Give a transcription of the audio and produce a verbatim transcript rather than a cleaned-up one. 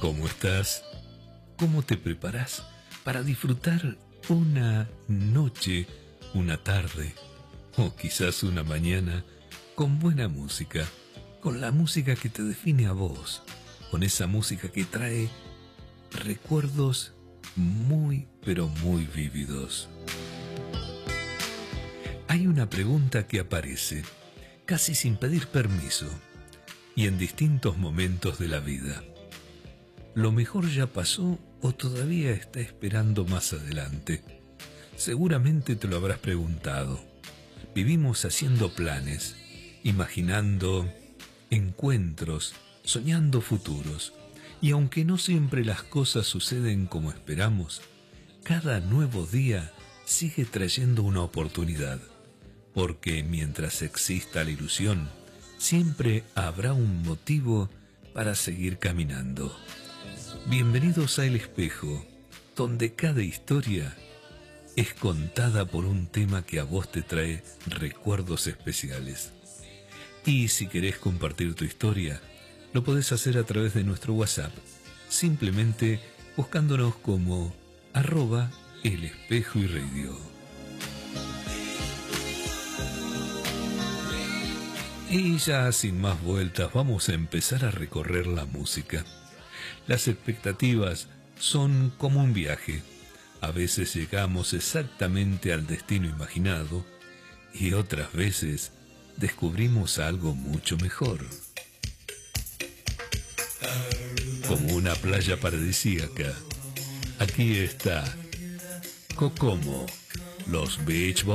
¿Cómo estás? ¿Cómo te preparás para disfrutar una noche, una tarde o quizás una mañana con buena música, con la música que te define a vos, con esa música que trae recuerdos muy pero muy vívidos? Hay una pregunta que aparece casi sin pedir permiso y en distintos momentos de la vida. ¿Lo mejor ya pasó o todavía está esperando más adelante? Seguramente te lo habrás preguntado. Vivimos haciendo planes, imaginando encuentros, soñando futuros. Y aunque no siempre las cosas suceden como esperamos, cada nuevo día sigue trayendo una oportunidad. Porque mientras exista la ilusión, siempre habrá un motivo para seguir caminando. Bienvenidos a El Espejo, donde cada historia es contada por un tema que a vos te trae recuerdos especiales. Y si querés compartir tu historia, lo podés hacer a través de nuestro WhatsApp, simplemente buscándonos como arroba El Espejo y Radio. Y ya sin más vueltas vamos a empezar a recorrer la música. Las expectativas son como un viaje. A veces llegamos exactamente al destino imaginado y otras veces descubrimos algo mucho mejor. Como una playa paradisíaca, aquí está Kokomo, los Beach Boys.